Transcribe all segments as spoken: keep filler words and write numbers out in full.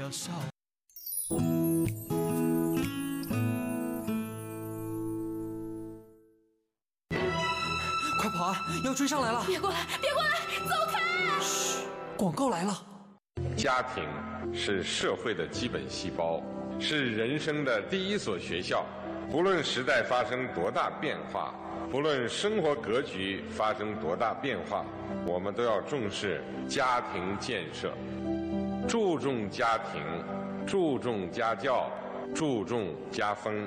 要笑。快跑啊！要追上来了！ 别过来，别过来，走开！ 嘘，广告来了。 家庭是社会的基本细胞，是人生的第一所学校。不论时代发生多大变化，不论生活格局发生多大变化，我们都要重视家庭建设，注重家庭，注重家教，注重家风。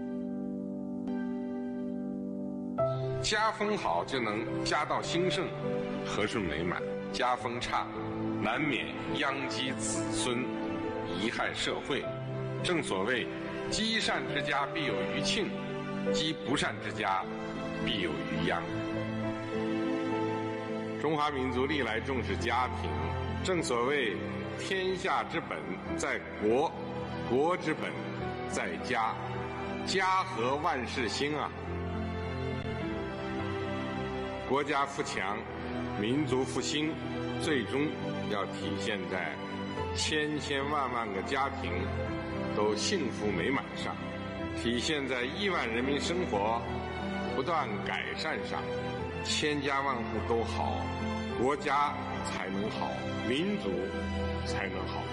家风好，就能家道兴盛，和顺美满；家风差，难免殃及子孙，贻害社会。正所谓，积善之家必有余庆，积不善之家必有余殃。中华民族历来重视家庭，正所谓，天下之本在国，国之本在家，家和万事兴啊。国家富强，民族复兴，最终要体现在千千万万个家庭都幸福美满上，体现在亿万人民生活不断改善上。千家万户都好，国家才能好，民族才能好。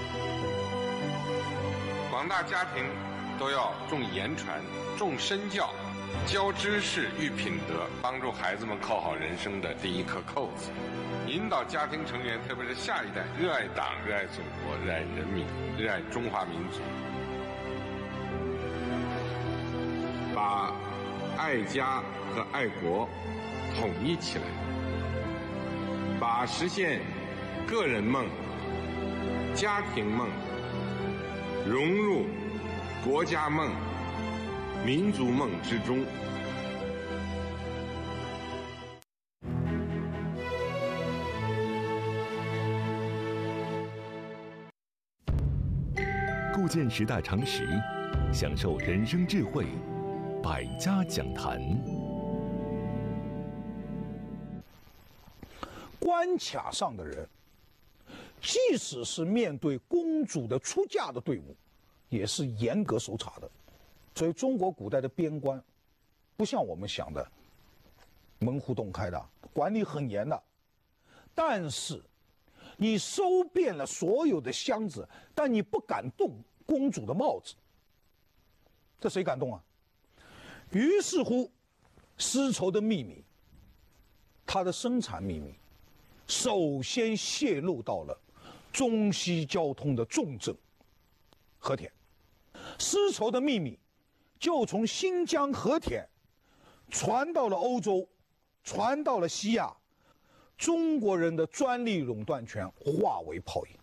广大家庭都要重言传，重身教，教知识育品德，帮助孩子们扣好人生的第一颗扣子，引导家庭成员，特别是下一代，热爱党、热爱祖国、热爱人民、热爱中华民族，把爱家和爱国统一起来，把实现个人梦、家庭梦融入国家梦、民族梦之中。 构建时代常识，享受人生智慧，百家讲坛。 关卡上的人，即使是面对公主的出嫁的队伍，也是严格搜查的。所以中国古代的边关不像我们想的门户洞开的，管理很严的。但是你收遍了所有的箱子，但你不敢动公主的帽子，这谁敢动啊？于是乎，丝绸的秘密，它的生产秘密，首先泄露到了中西交通的重镇和田。丝绸的秘密就从新疆和田传到了欧洲，传到了西亚，中国人的专利垄断权化为泡影。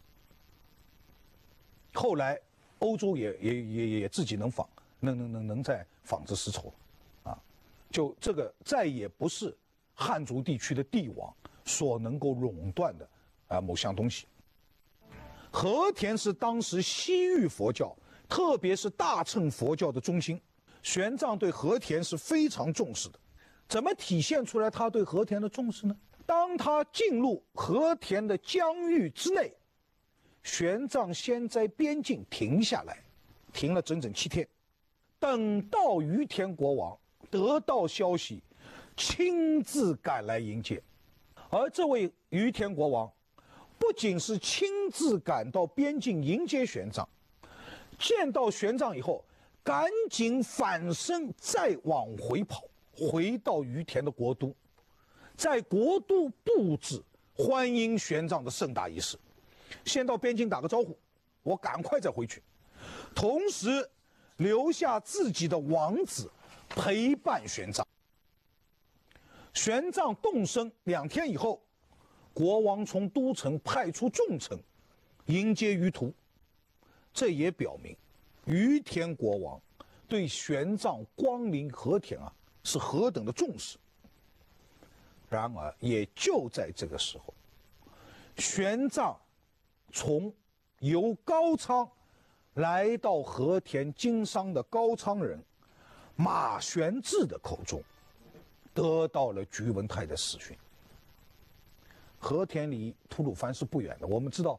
后来欧洲也也也也自己能纺，能能能能在纺织丝绸，啊，就这个再也不是汉族地区的帝王所能够垄断的啊某项东西。和田是当时西域佛教，特别是大乘佛教的中心，玄奘对和田是非常重视的。怎么体现出来他对和田的重视呢？当他进入和田的疆域之内，玄奘先在边境停下来，停了整整七天，等到于田国王得到消息，亲自赶来迎接。而这位于田国王不仅是亲自赶到边境迎接玄奘，见到玄奘以后赶紧反身再往回跑，回到于田的国都，在国都布置欢迎玄奘的盛大仪式。先到边境打个招呼，我赶快再回去，同时留下自己的王子陪伴玄奘。玄奘动身两天以后，国王从都城派出重臣迎接于途，这也表明于田国王对玄奘光临和田啊是何等的重视。然而也就在这个时候，玄奘从由高昌来到和田经商的高昌人马玄志的口中得到了菊文泰的死讯。和田离吐鲁番是不远的，我们知道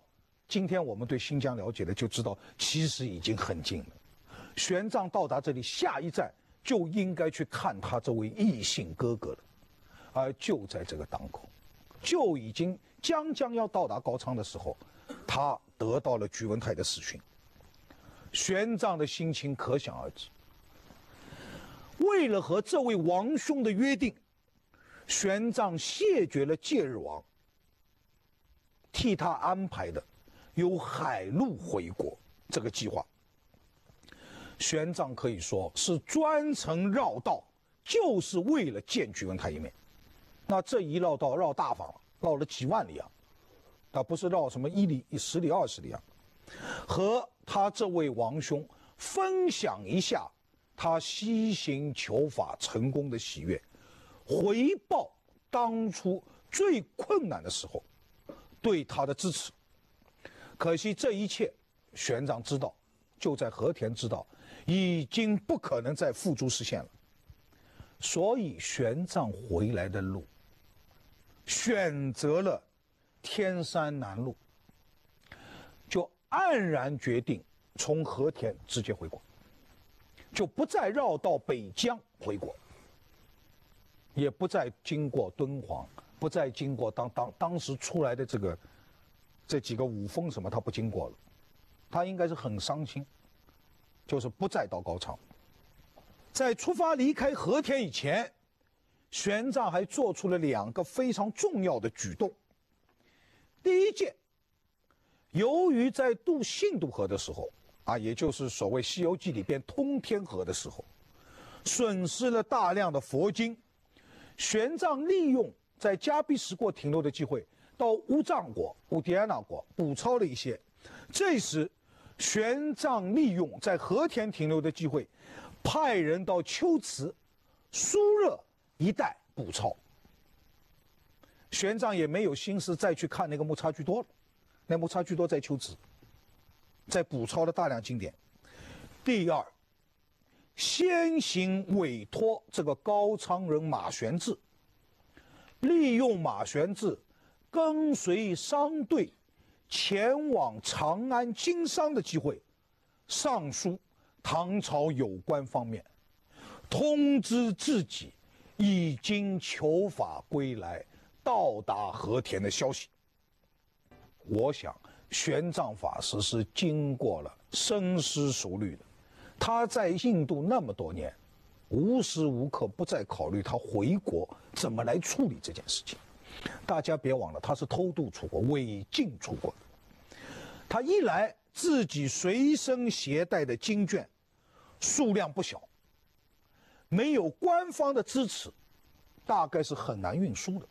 今天我们对新疆了解的就知道，其实已经很近了。玄奘到达这里，下一站就应该去看他这位异姓哥哥了，而就在这个当口，就已经将将要到达高昌的时候，他得到了居文泰的死讯。玄奘的心情可想而知。为了和这位王兄的约定，玄奘谢绝了戒日王替他安排的由海路回国这个计划。玄奘可以说是专程绕道，就是为了见居文泰一面。那这一绕道绕大发了，绕了几万里啊，那不是绕什么一里、十里、二十里啊，和他这位王兄分享一下他西行求法成功的喜悦，回报当初最困难的时候对他的支持。可惜这一切，玄奘知道，就在和田知道，已经不可能再付诸实现了。所以玄奘回来的路，选择了天山南路，就黯然决定从和田直接回国，就不再绕到北疆回国，也不再经过敦煌，不再经过当当当时出来的这个这几个五峰什么，他不经过了。他应该是很伤心，就是不再到高昌。在出发离开和田以前，玄奘还做出了两个非常重要的举动。第一件，由于在渡信度河的时候啊，也就是所谓《西游记》里边通天河的时候，损失了大量的佛经，玄奘利用在迦毗石国停留的机会，到乌藏国、乌迪安那国补抄了一些。这时，玄奘利用在和田停留的机会，派人到龟兹、苏热一带补抄。玄奘也没有心思再去看那个木叉居多了，那木叉居多在龟兹，在补抄了大量经典。第二，先行委托这个高昌人马玄志，利用马玄志跟随商队前往长安经商的机会，上书唐朝有关方面，通知自己已经求法归来，到达和田的消息。我想玄奘法师是经过了深思熟虑的，他在印度那么多年，无时无刻不在考虑他回国怎么来处理这件事情。大家别忘了，他是偷渡出国、违禁出国的。他一来，自己随身携带的经卷数量不小，没有官方的支持，大概是很难运输的。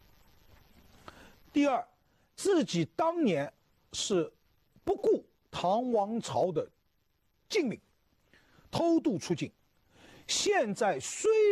第二，自己当年是不顾唐王朝的禁令，偷渡出境，现在虽